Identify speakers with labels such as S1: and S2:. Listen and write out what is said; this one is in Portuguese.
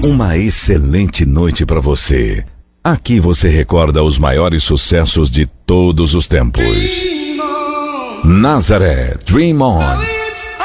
S1: Uma excelente noite para você. Aqui você recorda os maiores sucessos de todos os tempos. Nazaré, Dream On.